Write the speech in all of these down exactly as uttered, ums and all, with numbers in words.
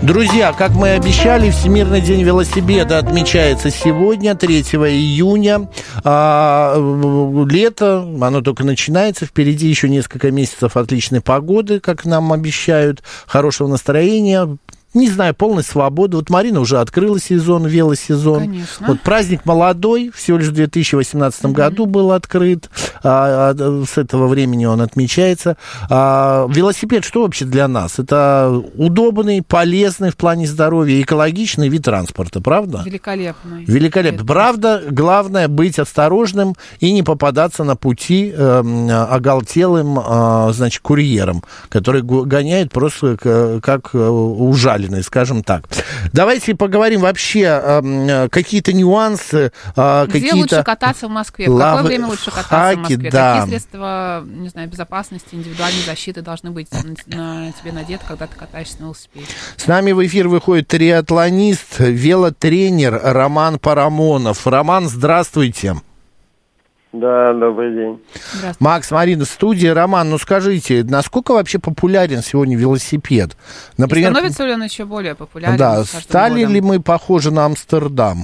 Друзья, как мы и обещали, Всемирный день велосипеда отмечается сегодня, третьего июня. А, лето, оно только начинается, впереди еще несколько месяцев отличной погоды, как нам обещают, хорошего настроения. Не знаю, полной свободы. Вот Марина уже открыла сезон, велосезон. Конечно. Вот праздник молодой, всего лишь в две тысячи восемнадцатом mm-hmm. году был открыт. А, а, с этого времени он отмечается. А, велосипед что вообще для нас? Это удобный, полезный в плане здоровья, экологичный вид транспорта, правда? Великолепный. Великолепно. Правда, главное быть осторожным и не попадаться на пути э, оголтелым, э, значит, курьерам, которые гоняют просто как, как ужаленные, скажем так. Давайте поговорим вообще э, какие-то нюансы, э, Где какие-то... лучше кататься в Москве? В лав... какое время лучше кататься хаки, в Москве? да. Какие средства, не знаю, безопасности, индивидуальной защиты должны быть на, на тебе надеты, когда ты катаешься на велосипеде? С нами в эфир выходит триатлонист, велотренер Роман Парамонов. Роман, здравствуйте. Да, добрый день. Макс, Марина, студия. Роман, ну скажите, насколько вообще популярен сегодня велосипед? Например, и становится ли он еще более популярен? Да, стали годом? ли мы похожи на Амстердам?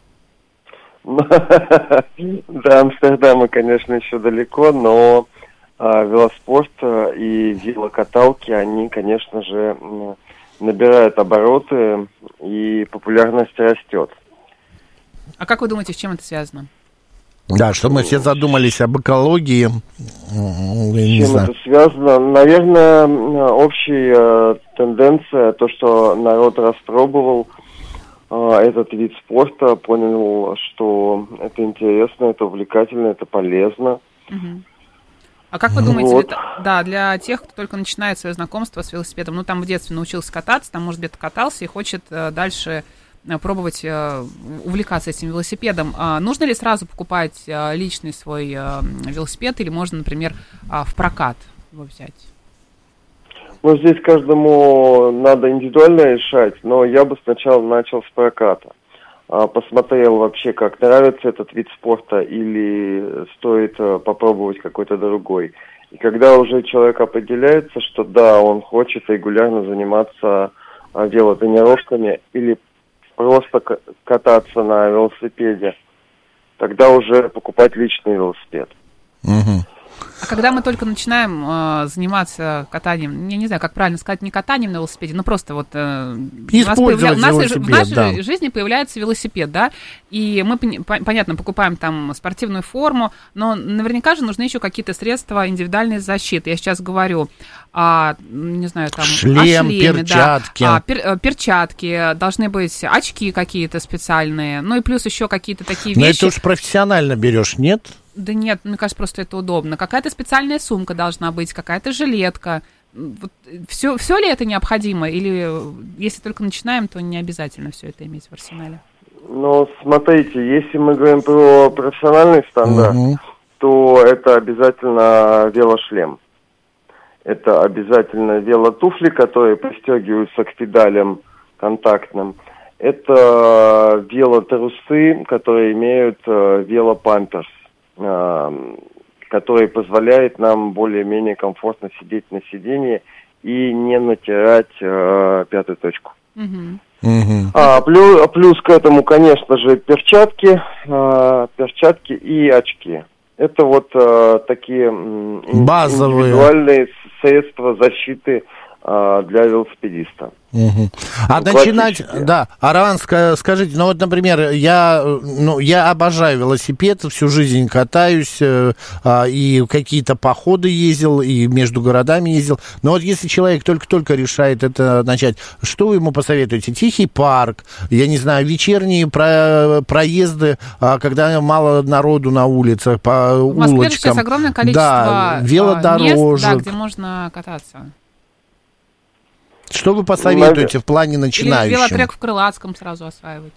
До Амстердама, конечно, еще далеко, но велоспорт и велокаталки, они, конечно же, набирают обороты, и популярность растет. А как вы думаете, с чем это связано? Да, что мы все задумались об экологии. С чем это связано? Наверное, общая тенденция, то, что народ распробовал этот вид спорта, понял, что это интересно, это увлекательно, это полезно. Угу. А как вы думаете, вот. это, да, для тех, кто только начинает свое знакомство с велосипедом, ну, там в детстве научился кататься, там, может, где-то катался и хочет дальше пробовать э, увлекаться этим велосипедом. А нужно ли сразу покупать э, личный свой э, велосипед, или можно, например, э, в прокат его взять? Ну, здесь каждому надо индивидуально решать, но я бы сначала начал с проката. А, посмотрел вообще, как нравится этот вид спорта, или стоит а, попробовать какой-то другой. И когда уже человек определяется, что да, он хочет регулярно заниматься а, велотренировками или просто кататься на велосипеде, тогда уже покупать личный велосипед. Угу. А когда мы только начинаем э, заниматься катанием, я не знаю, как правильно сказать, не катанием на велосипеде, но просто вот э, у нас, появля... у нас в нашей да. жизни появляется велосипед, да, и мы, понятно, покупаем там спортивную форму, но наверняка же нужны еще какие-то средства индивидуальной защиты. Я сейчас говорю о, не знаю, там, Шлем, о шлеме, перчатки. Да, пер, перчатки, должны быть очки какие-то специальные, ну и плюс еще какие-то такие но вещи. Но это уж профессионально берешь, нет? Да нет, мне кажется, просто это удобно. Какая-то специальная сумка должна быть, какая-то жилетка. Вот, все, все ли это необходимо? Или если только начинаем, то не обязательно все это иметь в арсенале? Ну, смотрите, если мы говорим про профессиональный стандарт, угу. то это обязательно велошлем. Это обязательно велотуфли, которые пристегиваются к педалям контактным. Это велотрусы, которые имеют велопамперс, который позволяет нам более-менее комфортно сидеть на сиденье и не натирать э, пятую точку. Uh-huh. Uh-huh. А, плюс, плюс к этому, конечно же, перчатки, э, перчатки и очки. Это вот э, такие базовые индивидуальные средства защиты э, для велосипедиста. Угу. А ну, начинать, да, Араван, скажите, ну вот, например, я, ну, я обожаю велосипед, всю жизнь катаюсь, э, э, и какие-то походы ездил, и между городами ездил, но вот если человек только-только решает это начать, что вы ему посоветуете? Тихий парк, я не знаю, вечерние про, проезды, э, когда мало народу на улицах, по улочкам. В Москве сейчас огромное количество да, велодорожек. Мест, да, где можно кататься. Что вы посоветуете Навер... в плане начинающим? Или велотрек в Крылатском сразу осваивать?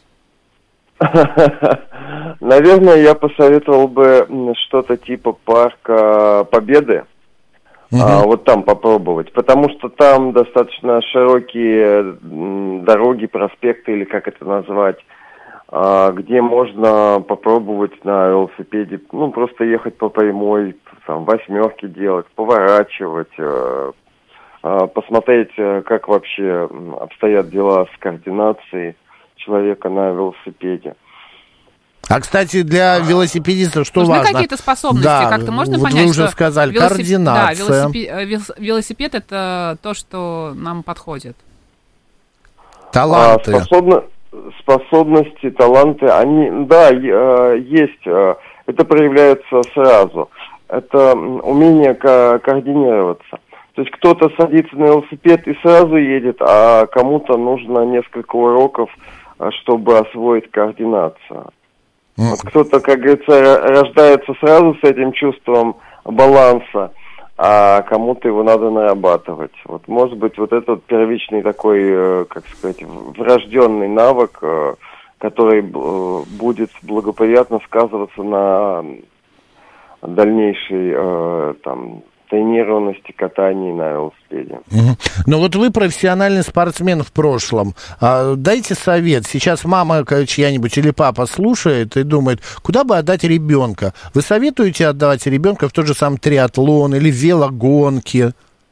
Наверное, я посоветовал бы что-то типа парка Победы. Uh-huh. А, вот там попробовать. Потому что там достаточно широкие дороги, проспекты, или как это назвать, а, где можно попробовать на велосипеде, ну, просто ехать по прямой, там, восьмерки делать, поворачивать, посмотреть, как вообще обстоят дела с координацией человека на велосипеде. А, кстати, для велосипедистов что нужны важно? какие-то способности, да, как-то можно вот понять, вы уже что сказали, велосип... координация. Да, велосипед... велосипед — это то, что нам подходит. Таланты. А, способно... Способности, таланты, они, да, есть. Это проявляется сразу. Это умение ко- координироваться. То есть кто-то садится на велосипед и сразу едет, а кому-то нужно несколько уроков, чтобы освоить координацию. Mm. Вот кто-то, как говорится, рождается сразу с этим чувством баланса, а кому-то его надо нарабатывать. Вот, может быть, вот этот первичный такой, как сказать, врожденный навык, который будет благоприятно сказываться на дальнейшей там тренированности, катании на велосипеде. Угу. Ну вот вы профессиональный спортсмен в прошлом. А, дайте совет. Сейчас мама чья-нибудь или папа слушает и думает, куда бы отдать ребенка. Вы советуете отдавать ребенка в тот же самый триатлон или велогонки?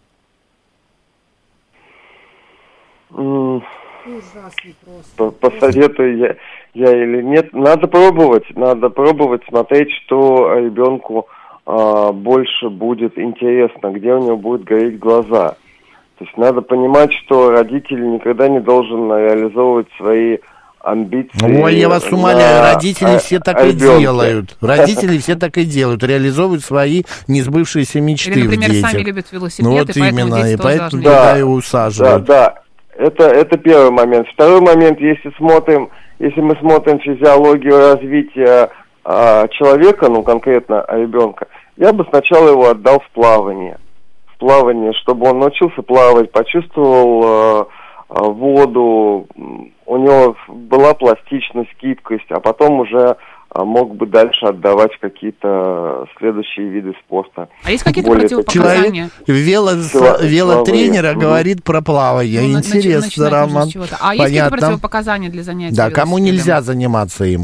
Mm. Ужасный просто. Посоветую я, я или нет. Надо пробовать. Надо пробовать, смотреть, что ребенку а, больше будет интересно, где у него будут гореть глаза. То есть надо понимать, что родитель никогда не должен реализовывать свои амбиции. Ой, я вас умоляю, родители все так и делают. Родители все так и делают, реализовывают свои несбывшиеся мечты в детях. Или, например, сами любят велосипед, ну, вот и поэтому именно, дети и тоже поэтому должны. туда и усаживают. Да, да. Это, это первый момент. Второй момент, если смотрим, если мы смотрим физиологию развития а, человека, ну конкретно ребенка, я бы сначала его отдал в плавание. В плавание, чтобы он научился плавать, почувствовал а, а, воду, у него была пластичность, гибкость, а потом уже а, мог бы дальше отдавать какие-то следующие виды спорта. А есть какие-то противопоказания? Вело, велотренера говорит про плавание. Ну, интересно, Роман. А есть какие-то противопоказания для занятий Да, кому нельзя заниматься им?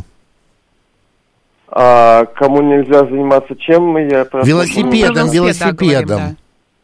А кому нельзя заниматься чем? Я велосипедом, велосипедом.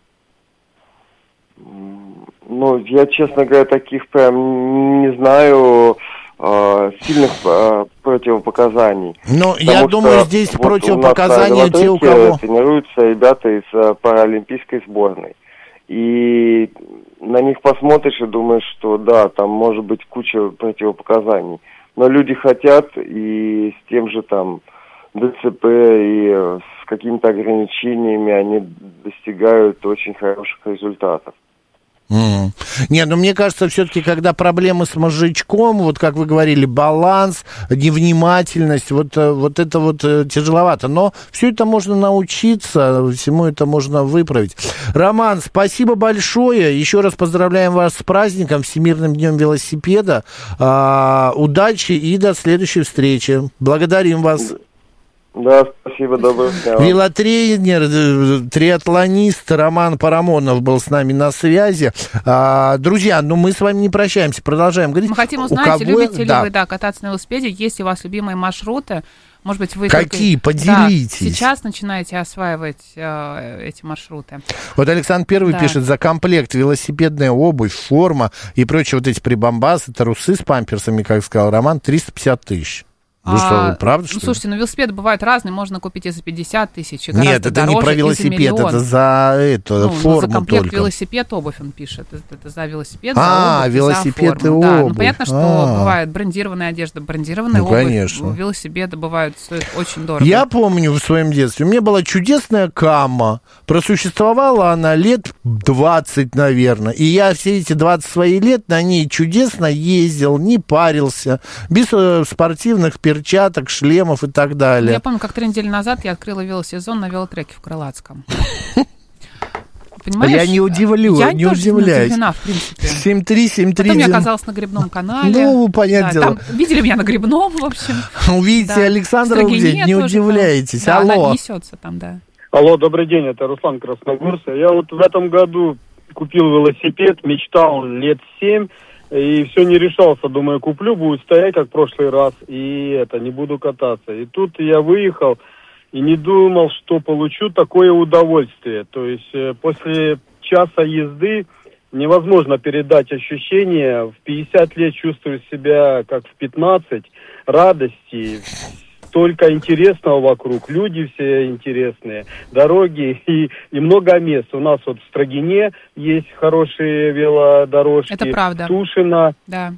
Ну, я, честно говоря, таких прям не знаю э, сильных э, противопоказаний. Ну, я думаю, что здесь вот противопоказания те, у кого... тренируются ребята из э, паралимпийской сборной. И на них посмотришь и думаешь, что да, там может быть куча противопоказаний. Но люди хотят, и с тем же там ДЦП и э, с какими-то ограничениями они достигают очень хороших результатов. Mm. Не, ну мне кажется, все-таки, когда проблемы с мозжечком, вот как вы говорили, баланс, невнимательность, вот, вот это вот тяжеловато. Но все это можно научиться, всему это можно выправить. Роман, спасибо большое. Еще раз поздравляем вас с праздником, Всемирным днем велосипеда. А, удачи и до следующей встречи. Благодарим вас. Да, спасибо, доброго дня. Велотренер, триатлонист Роман Парамонов был с нами на связи. А, друзья, ну мы с вами не прощаемся, продолжаем говорить. Мы хотим узнать, кого... любите да. ли вы да, кататься на велосипеде, есть ли у вас любимые маршруты. Может быть, вы какие? Только... Поделитесь. Да, сейчас начинаете осваивать э, эти маршруты. Вот Александр Первый да. пишет, за комплект велосипедная обувь, форма и прочие вот эти прибамбасы, трусы с памперсами, как сказал Роман, триста пятьдесят тысяч. Вы что, а, правда, что ну, слушайте, ну велосипеды бывают разные, можно купить и за пятьдесят тысяч, и нет, это дороже, не про велосипед, за это за это, ну, форму за комплект только. Велосипед, обувь он пишет, это, это за велосипед, а, за обувь, велосипед за и форму. обувь. Да, ну понятно, что А-а-а. бывает брендированная одежда, брендированная ну, обувь, конечно. велосипеды бывают, стоят очень дорого. Я помню в своем детстве, у меня была чудесная Камма, просуществовала она лет двадцать, наверное, и я все эти двадцать своих лет на ней чудесно ездил, не парился, без э, спортивных перчаток, шлемов и так далее. Я помню, как три недели назад я открыла велосезон на велотреке в Крылатском. Понимаешь? Я не удивлю, я не тоже удивляюсь. Не удивлена, в принципе. семь три семь три. Потом я оказалась на грибном канале. Ну, понятное да, дело. Там видели меня на грибном, в общем. Увидите да. Александра где, не удивляйтесь. Да, алло. она несется там, да. Алло, добрый день, это Руслан Красногорск. Я вот в этом году купил велосипед, мечтал лет семь. И все не решался, думаю, куплю, будет стоять, как в прошлый раз, и это, не буду кататься. И тут я выехал и не думал, что получу такое удовольствие. То есть э, после часа езды невозможно передать ощущения. В пятьдесят лет чувствую себя как в пятнадцать, радости, столько интересного вокруг, люди все интересные, дороги и, и много мест. У нас вот в Строгине есть хорошие велодорожки. Это правда. В Тушино. Да.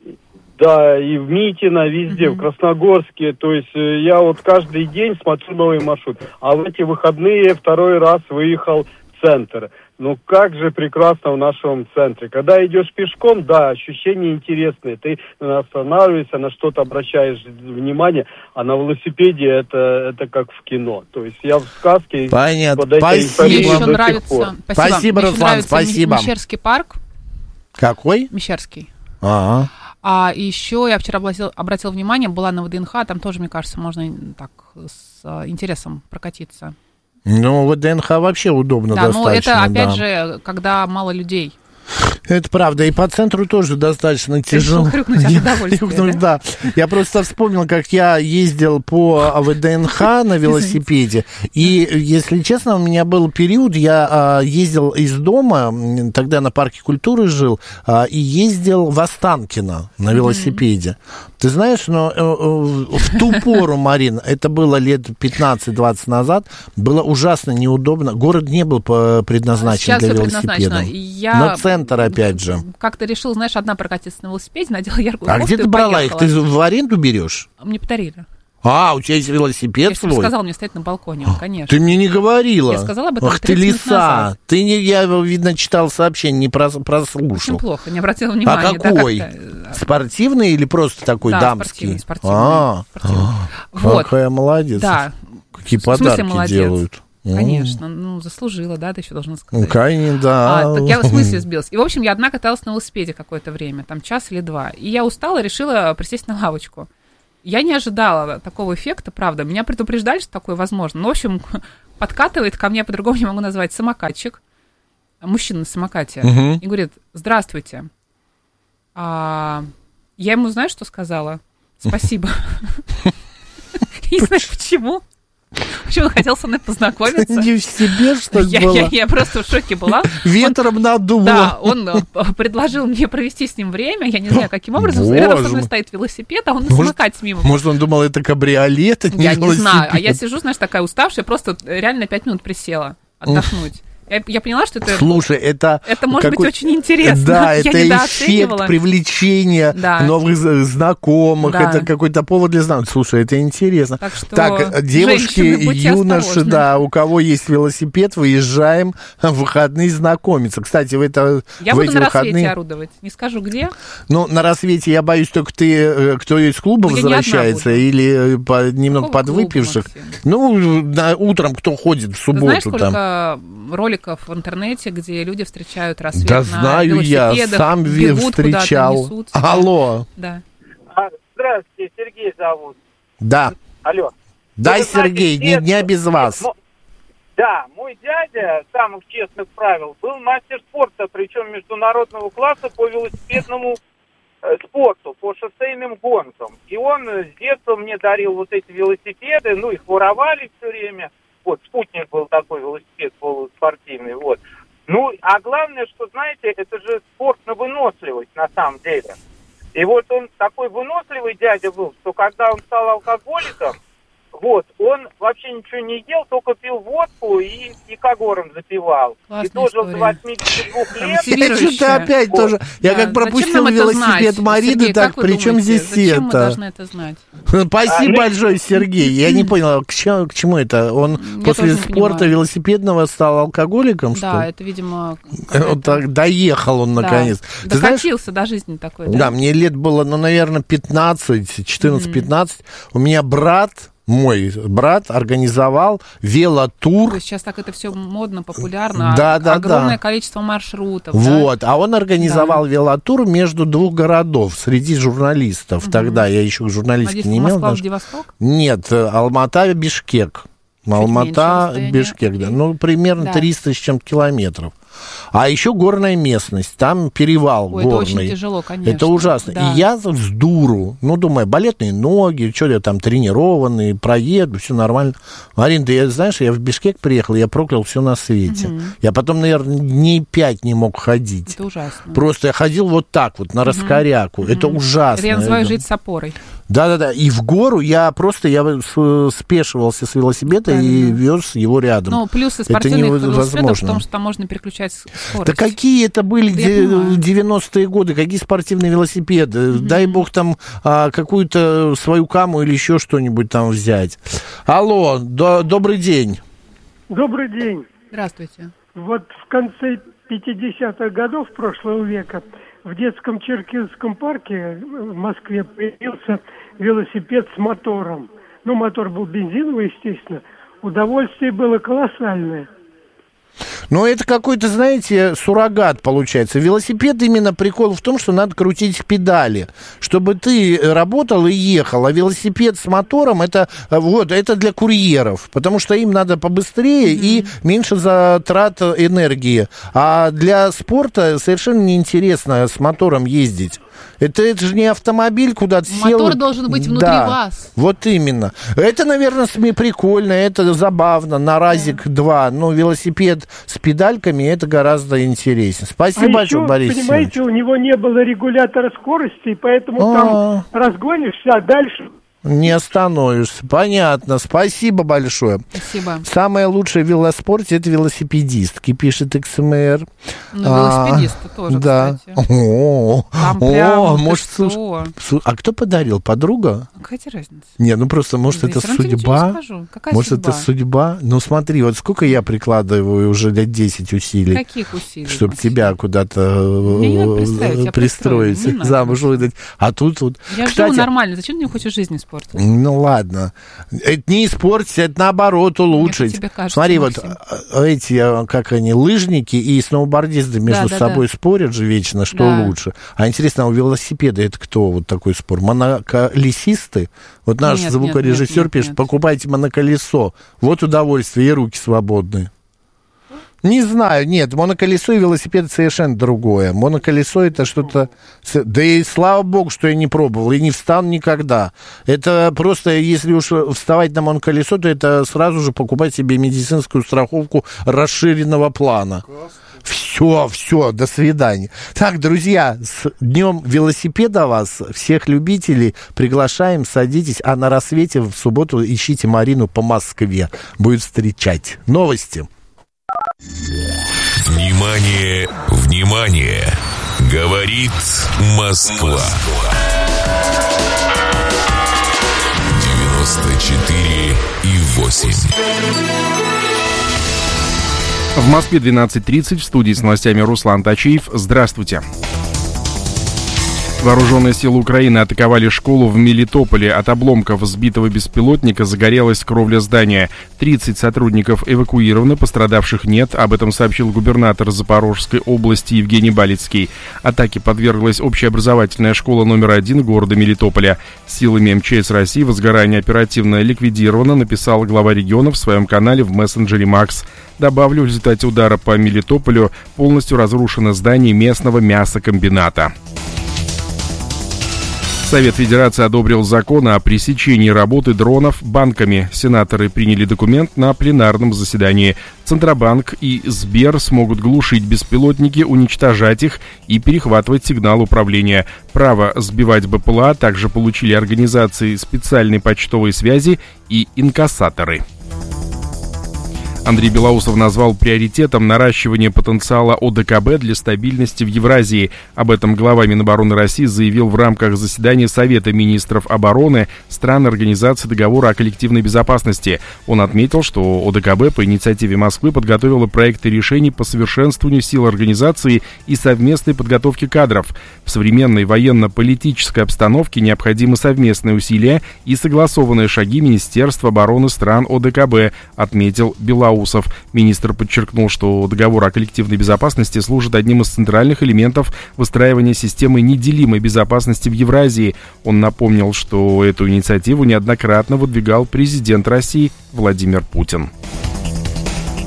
Да, и в Митино, везде, mm-hmm. в Красногорске. То есть я вот каждый день смотрю новый маршрут. А в эти выходные второй раз выехал в центр. Ну как же прекрасно в нашем центре. Когда идешь пешком, да, ощущения интересные. Ты останавливаешься, на что-то обращаешь внимание, а на велосипеде это, это как в кино. То есть я в сказке... Понятно. Под спасибо. Мне еще нравится... Спасибо, спасибо Руслан, спасибо. Мещерский парк. Какой? Мещерский. Ага. А еще я вчера обратил, обратил внимание, была на ВДНХ, там тоже, мне кажется, можно так с а, интересом прокатиться. Ну, ВДНХ вообще удобно да, достаточно. Да, но это, опять да. же, когда мало людей. Это правда, и по центру тоже достаточно тяжело. Хрюкнуть от удовольствия, да? да. Я просто вспомнил, как я ездил по ВДНХ на велосипеде, и, если честно, у меня был период, я а, ездил из дома, тогда на парке культуры жил, а, и ездил в Останкино на велосипеде. Mm-hmm. Ты знаешь, но э, э, в ту пору, Марин, это было лет пятнадцать-двадцать назад, было ужасно неудобно. Город не был предназначен Сейчас для велосипеда. Я... Но центр, опять же. Как-то решил, знаешь, одна прокатиться на велосипеде, надела яркую а кофту. А где ты брала их? Ты в аренду берешь? Мне подарили. А, у тебя есть велосипед я свой? Я сказала, мне стоит на балконе, он, конечно. Ты мне не говорила. Я сказала об этом Ах ты лиса. Ты, не, я, видно, читал сообщение, не прослушал. Очень плохо, не обратила внимания. А какой? Да, спортивный или просто такой да, дамский? спортивный, спортивный. А, спортивный. а Вот. Какая молодец. Да. Какие подарки делают. Конечно, ну, заслужила, да, ты еще должна сказать. Ну, конечно, да. А, так я в смысле сбилась. И, в общем, я одна каталась на велосипеде какое-то время, там час или два. И я устала, решила присесть на лавочку. Я не ожидала такого эффекта, правда. Меня предупреждали, что такое возможно. Ну, в общем, подкатывает ко мне, по-другому не могу назвать, самокатчик. Мужчина на самокате. Uh-huh. И говорит: здравствуйте. А, я ему, знаешь, что сказала? Спасибо. Не знаю, почему. Почему он хотел со мной познакомиться? Не в себе, что ли, я, было? Я, я просто в шоке была. Ветром он, надуло. Да, он предложил мне провести с ним время, я не знаю, каким образом. Боже. Рядом со мной стоит велосипед, а он на самокате мимо. Может, он думал, это кабриолет, а не Я велосипед. не знаю, а я сижу, знаешь, такая уставшая, просто реально пять минут присела отдохнуть. Я, я поняла, что это... Слушай, это... Это может какой... быть очень интересно. Да, я это эффект привлечения да. новых знакомых. Да. Это какой-то повод для знакомых. Слушай, это интересно. Так, что так девушки, юноши, да, у кого есть велосипед, выезжаем в выходные знакомиться. Кстати, в, это, я в буду эти на выходные... рассвете орудовать. Не скажу, где. Ну, на рассвете, я боюсь, только ты, кто из клуба Но возвращается, или по, немного Какого подвыпивших. Клуба, ну, на, утром кто ходит в субботу. Ты знаешь, сколько там? роликов в интернете, где люди встречают рассвет да на знаю велосипедах, я, сам бегут встречал. Несутся, Алло. Да. А, здравствуйте, Сергей зовут. Да. Алло. Да, ну, Сергей, знаете, ни дня без вас. Мо... Да, мой дядя, самых честных правил, был мастер спорта, причем международного класса по велосипедному э, спорту, по шоссейным гонкам. И он с детства мне дарил вот эти велосипеды, ну, их воровали все время. Вот, спутник был такой велосипед полуспортивный, вот. Ну, а главное, что, знаете, это же спорт на выносливость, на самом деле. И вот он такой выносливый дядя был, что когда он стал алкоголиком, вот, он вообще ничего не ел, только пил водку и пикагором запивал. Классная и тоже история. в двадцати двух лет... Это что-то опять вот. тоже. Я да. как пропустил велосипед Марины, Сергей, так при чем здесь Зачем это? мы должны это знать? Спасибо а, большое, Сергей. Я не понял, к чему, к чему это? Он Я после спорта велосипедного стал алкоголиком, что ли? Да, это, видимо... Вот так доехал он, наконец. Да. Докатился до жизни такой, да? Да, мне лет было, ну, наверное, пятнадцать, четырнадцать-пятнадцать. Mm-hmm. У меня брат... Мой брат организовал велотур. Сейчас так это все модно, популярно. Да, да, огромное да. количество маршрутов. Вот, да? а он организовал да. велотур между двух городов среди журналистов. Угу. Тогда я еще к журналистике не имел. Москва, Владивосток? Нет, Алмата, Бишкек. Алмата, Бишкек, да. Ну, примерно да. триста с чем-то километров. А еще горная местность, там перевал Ой, горный. Это очень тяжело, конечно. Это ужасно. Да. И я с дуру, ну, думаю, балетные ноги, что я там тренированный, проеду, все нормально. Марин, ты знаешь, я в Бишкек приехал, я проклял все на свете. Угу. Я потом, наверное, дней пять не мог ходить. Это ужасно. Просто я ходил вот так вот, на раскоряку. Угу. Это ужасно. Я называю жить с опорой. Да-да-да, и в гору я просто, я спешивался с велосипеда Правильно. И вез его рядом. Ну, плюсы спортивных велосипедов в том, что там можно переключать скорость. Да какие это были девяностые годы, какие спортивные велосипеды? Mm-hmm. Дай бог там а, какую-то свою каму или еще что-нибудь там взять. Алло, до, добрый день. Добрый день. Здравствуйте. Вот в конце пятидесятых годов прошлого века в детском Черкизском парке в Москве появился велосипед с мотором. Ну, мотор был бензиновый, естественно. Удовольствие было колоссальное. Ну, это какой-то, знаете, суррогат получается. Велосипед именно прикол в том, что надо крутить педали, чтобы ты работал и ехал. А велосипед с мотором, это, вот, это для курьеров, потому что им надо побыстрее mm-hmm. и меньше затрат энергии. А для спорта совершенно неинтересно с мотором ездить. Это, это же не автомобиль, куда ты сел. Мотор должен быть внутри да, вас. Вот именно. Это, наверное, прикольно, это забавно. На Разик два, но велосипед с педальками, это гораздо интереснее. Спасибо а большое, еще, Борис понимаете, Семенович. у него не было регулятора скорости, поэтому А-а-а. там разгонишься, а дальше... Не остановишься. Понятно. Спасибо большое. Спасибо. Самое лучшее в велоспорте — это велосипедистки, пишет икс эм эр. Ну, велосипедисты а, тоже, да. кстати. О, Там о, прямо, может, слушай, а кто подарил? Подруга? Какая разница? Не, ну просто, может, да, это судьба? Какая может, судьба? это судьба? Ну, смотри, вот сколько я прикладываю уже лет десять усилий. Каких усилий? Чтобы тебя куда-то пристроить, замуж выдать. А тут вот... Я живу нормально. Зачем ты мне хочешь жизнь испортить? Ну ладно. Это не испортить, это наоборот улучшить. Тебе кажется, смотри, Максим. Вот эти, как они, лыжники и сноубордисты между да, да, собой да. спорят же вечно, что да. лучше. А интересно, а у велосипеда это кто вот такой спор? Моноколесисты? Вот наш нет, звукорежиссер нет, нет, пишет, нет. покупайте моноколесо. Вот удовольствие, и руки свободные. Не знаю, нет, моноколесо и велосипед совершенно другое. Моноколесо это что-то... Да и слава богу, что я не пробовал, и не встану никогда. Это просто, если уж вставать на моноколесо, то это сразу же покупать себе медицинскую страховку расширенного плана. Все, все, до свидания. Так, друзья, с днем велосипеда вас, всех любителей, приглашаем, садитесь, а на рассвете в субботу ищите Марину по Москве. Будет встречать. Новости. Внимание, внимание! Говорит Москва. девяносто четыре и восемь. В Москве двенадцать тридцать, в студии с новостями Руслан Тачиев. Здравствуйте. Вооруженные силы Украины атаковали школу в Мелитополе. От обломков сбитого беспилотника загорелась кровля здания. тридцать сотрудников эвакуированы, пострадавших нет. Об этом сообщил губернатор Запорожской области Евгений Балицкий. Атаке подверглась общеобразовательная школа номер один города Мелитополя. Силами эм че эс России возгорание оперативно ликвидировано, написал глава региона в своем канале в мессенджере Макс. Добавлю, в результате удара по Мелитополю полностью разрушено здание местного мясокомбината. Совет Федерации одобрил закон о пресечении работы дронов банками. Сенаторы приняли документ на пленарном заседании. Центробанк и Сбер смогут глушить беспилотники, уничтожать их и перехватывать сигнал управления. Право сбивать бэ пэ эл а также получили организации специальной почтовой связи и инкассаторы. Андрей Белоусов назвал приоритетом наращивание потенциала о дэ ка бэ для стабильности в Евразии. Об этом глава Минобороны России заявил в рамках заседания Совета министров обороны стран Организации договора о коллективной безопасности. Он отметил, что о дэ ка бэ по инициативе Москвы подготовила проекты решений по совершенствованию сил организации и совместной подготовки кадров. В современной военно-политической обстановке необходимы совместные усилия и согласованные шаги Министерства обороны стран о дэ ка бэ, отметил Белоусов. Министр подчеркнул, что договор о коллективной безопасности служит одним из центральных элементов выстраивания системы неделимой безопасности в Евразии. Он напомнил, что эту инициативу неоднократно выдвигал президент России Владимир Путин.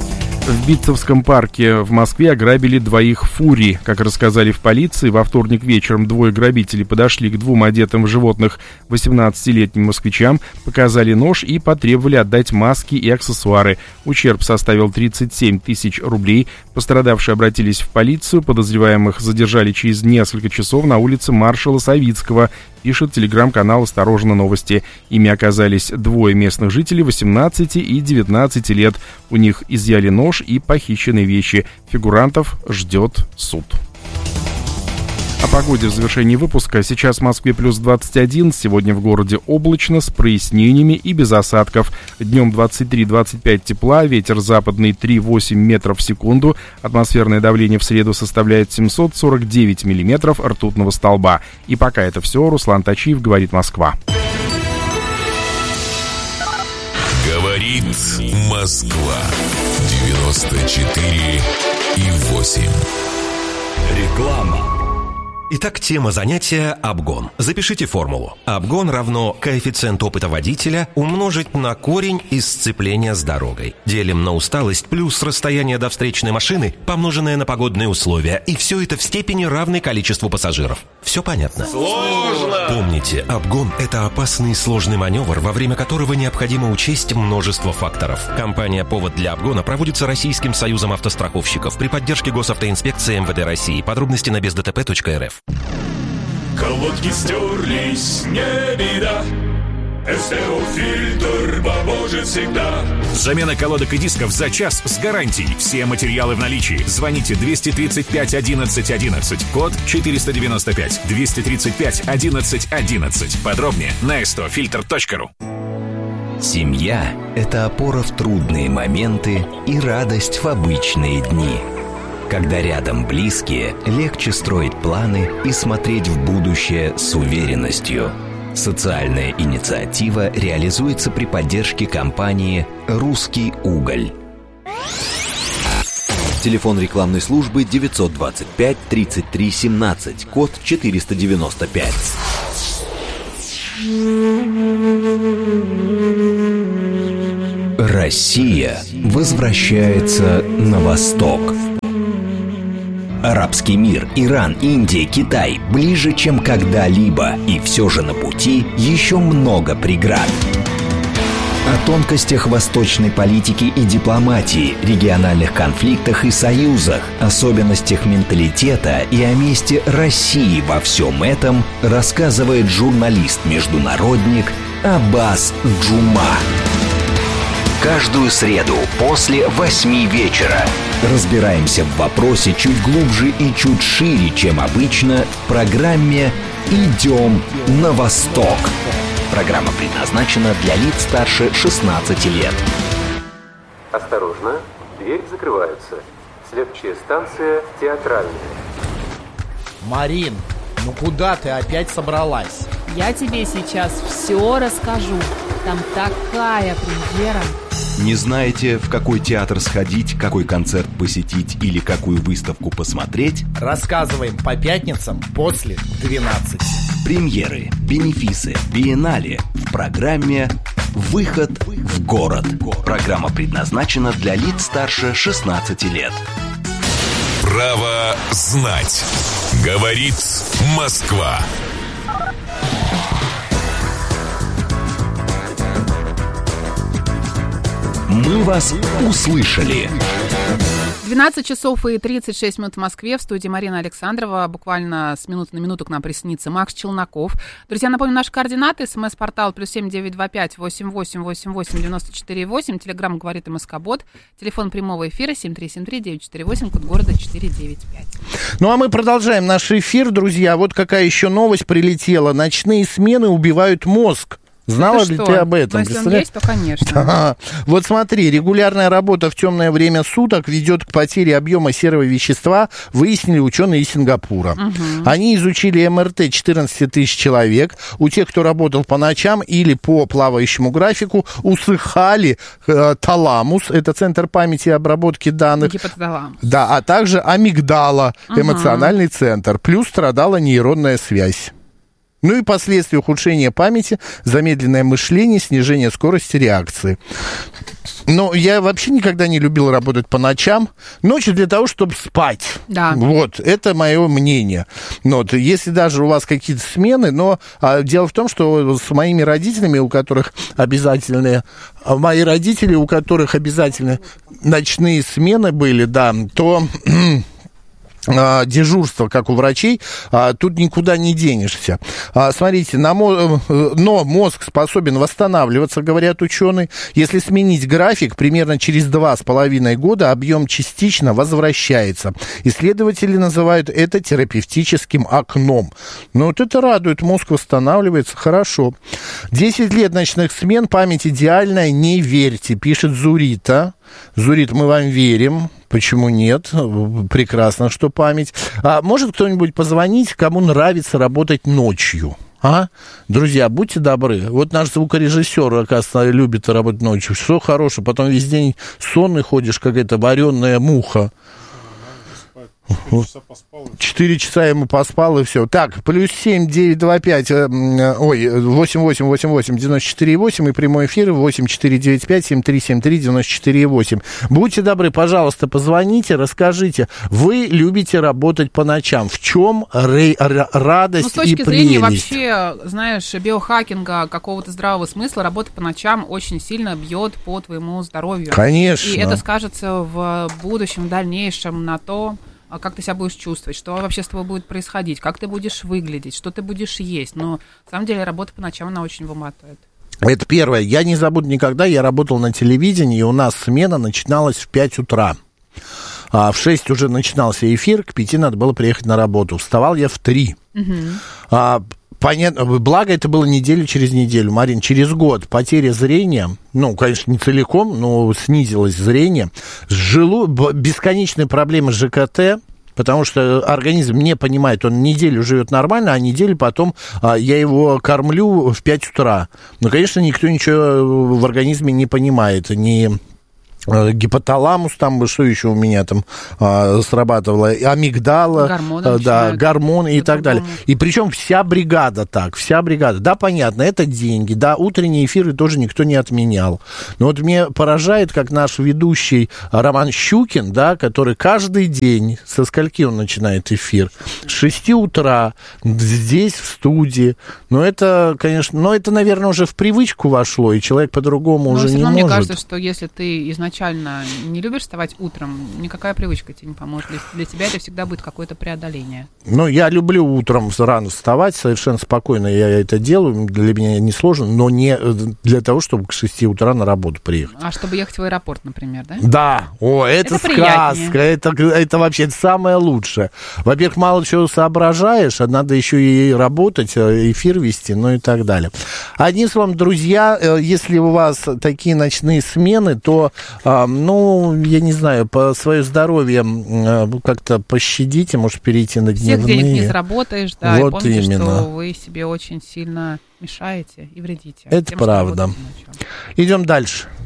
В Битцевском парке в Москве ограбили двоих фурий. Как рассказали в полиции, во вторник вечером двое грабителей подошли к двум одетым в животных восемнадцатилетним москвичам, показали нож и потребовали отдать маски и аксессуары. Ущерб составил тридцать семь тысяч рублей. Пострадавшие обратились в полицию. Подозреваемых задержали через несколько часов на улице Маршала Савицкого, пишет телеграм-канал «Осторожно, новости». Ими оказались двое местных жителей восемнадцати и девятнадцати лет. У них изъяли нож и похищенные вещи. Фигурантов ждет суд. О погоде в завершении выпуска. Сейчас в Москве плюс двадцать один, сегодня в городе облачно, с прояснениями и без осадков. Днем двадцать три - двадцать пять тепла, ветер западный три - восемь метров в секунду. Атмосферное давление в среду составляет семьсот сорок девять миллиметров ртутного столба. И пока это все. Руслан Тачиев, говорит Москва. Говорит Москва. девяносто четыре и восемь. Реклама. Итак, тема занятия – обгон. Запишите формулу. Обгон равно коэффициент опыта водителя умножить на корень из сцепления с дорогой. Делим на усталость плюс расстояние до встречной машины, помноженное на погодные условия. И все это в степени равной количеству пассажиров. Все понятно? Сложно! Помните, обгон – это опасный и сложный маневр, во время которого необходимо учесть множество факторов. Компания «Повод для обгона» проводится Российским союзом автостраховщиков при поддержке Госавтоинспекции эм вэ дэ России. Подробности на без дэ тэ пэ точка эр эф. Колодки стерлись, не беда. СТО-фильтр поможет всегда. Замена колодок и дисков за час с гарантией. Все материалы в наличии. Звоните двести тридцать пять одиннадцать одиннадцать. Код четыреста девяносто пять. двести тридцать пять одиннадцать одиннадцать. Подробнее на эс тэ о фильтр точка ру. Семья – это опора в трудные моменты и радость в обычные дни. Когда рядом близкие, легче строить планы и смотреть в будущее с уверенностью. Социальная инициатива реализуется при поддержке компании «Русский уголь». Телефон рекламной службы девятьсот двадцать пять тридцать три семнадцать, код четыреста девяносто пять. Россия возвращается на восток. Арабский мир, Иран, Индия, Китай ближе, чем когда-либо, и все же на пути еще много преград. О тонкостях восточной политики и дипломатии, региональных конфликтах и союзах, особенностях менталитета и о месте России во всем этом рассказывает журналист-международник Аббас Джума. Каждую среду после восьми вечера разбираемся в вопросе чуть глубже и чуть шире, чем обычно, в программе «Идем на восток». Программа предназначена для лиц старше шестнадцати лет. Осторожно, двери закрываются. Следующая станция театральная. Марин, ну куда ты опять собралась? Я тебе сейчас все расскажу. Там такая премьера. Не знаете, в какой театр сходить, какой концерт посетить или какую выставку посмотреть? Рассказываем по пятницам после двенадцати. Премьеры, бенефисы, биеннале в программе «Выход в город». Программа предназначена для лиц старше шестнадцати лет. Право знать. Говорит Москва. Мы вас услышали. двенадцать часов и тридцать шесть минут в Москве. В студии Марина Александрова. Буквально с минуты на минуту к нам присоединится Макс Челноков. Друзья, напомню, наши координаты. СМС-портал плюс семь девять два пять восемь восемь восемь восемь девяносто четыре восемь. Телеграмм говорит МСК-бот. Телефон прямого эфира семь три семь три девять четыре восемь. Код города четыре девять пять. Ну а мы продолжаем наш эфир, друзья. Вот какая еще новость прилетела. Ночные смены убивают мозг. Знала ли ты об этом? Ну, если он есть, то конечно. Да. Вот смотри, регулярная работа в темное время суток ведет к потере объема серого вещества, выяснили ученые из Сингапура. Угу. Они изучили эм эр тэ четырнадцать тысяч человек. У тех, кто работал по ночам или по плавающему графику, усыхали э, таламус, это центр памяти и обработки данных. Гипоталамус. Да, а также амигдала, эмоциональный угу. центр. Плюс страдала нейронная связь. Ну и последствия ухудшения памяти, замедленное мышление, снижение скорости реакции. Но я вообще никогда не любил работать по ночам. Ночью для того, чтобы спать. Да. Вот, это мое мнение. Вот, если даже у вас какие-то смены, но а, дело в том, что с моими родителями, у которых обязательные, а, мои родители, у которых обязательно ночные смены были, да, то... дежурство, как у врачей, тут никуда не денешься. Смотрите, на мо... но мозг способен восстанавливаться, говорят ученые. Если сменить график, примерно через два с половиной года объем частично возвращается. Исследователи называют это терапевтическим окном. Но вот это радует, мозг восстанавливается, хорошо. десять лет ночных смен, память идеальная, не верьте, пишет Зурита. Зурит, мы вам верим. Почему нет? Прекрасно, что память. А может кто-нибудь позвонить, кому нравится работать ночью? А? Друзья, будьте добры. Вот наш звукорежиссер, оказывается, любит работать ночью. Все хорошее, потом весь день сонный ходишь, как эта вареная муха. Четыре часа ему поспал, и все. Так, плюс семь девять два пять, э, ой, восемь восемь восемь восемь девяносто четыре восемь и прямой эфир восемь четыре девять пять семь три семь три девяносто четыре восемь. Будьте добры, пожалуйста, позвоните, расскажите, вы любите работать по ночам, в чем ре- р- радость и прелесть? Ну, с точки зрения вообще, знаешь, биохакинга, какого-то здравого смысла, работа по ночам очень сильно бьет по твоему здоровью. Конечно. И это скажется в будущем, в дальнейшем на то, как ты себя будешь чувствовать, что вообще с тобой будет происходить, как ты будешь выглядеть, что ты будешь есть. Но, на самом деле, работа по ночам, она очень выматывает. Это первое. Я не забуду никогда, я работал на телевидении, и у нас смена начиналась в пять утра. А в шесть уже начинался эфир, к пяти надо было приехать на работу. Вставал я в три. Угу. А, понятно, благо это было неделю через неделю. Марин, через год потеря зрения, ну, конечно, не целиком, но снизилось зрение. Желу... Бесконечные проблемы с ЖКТ, потому что организм не понимает, он неделю живет нормально, а неделю потом а, я его кормлю в пять утра. Но, конечно, никто ничего в организме не понимает, не... гипоталамус, там, что еще у меня там а, срабатывало, амигдала, гормоны, да, гормоны и так далее. И причем вся бригада так, вся бригада. Да, понятно, это деньги, да, утренние эфиры тоже никто не отменял. Но вот мне поражает, как наш ведущий Роман Щукин, да, который каждый день, со скольки он начинает эфир? С шести утра, здесь, в студии. Но это, конечно, но это, наверное, уже в привычку вошло, и человек по-другому но уже все не равно, может. Мне кажется, что если ты изначально изначально не любишь вставать утром, никакая привычка тебе не поможет. Для, для тебя это всегда будет какое-то преодоление. Ну, я люблю утром рано вставать, совершенно спокойно я это делаю, для меня не сложно, но не для того, чтобы к шести утра на работу приехать. А чтобы ехать в аэропорт, например, да? Да, о, это, это сказка, это, это вообще самое лучшее. Во-первых, мало чего соображаешь, а надо еще и работать, эфир вести, ну и так далее. Одним словом, друзья, если у вас такие ночные смены, то А, ну, я не знаю, по свое здоровье а, как-то пощадите, может, перейти на дневные. Всех денег не заработаешь, да, вот и помните, именно. что вы себе очень сильно мешаете и вредите. Это тем, правда. Идем дальше.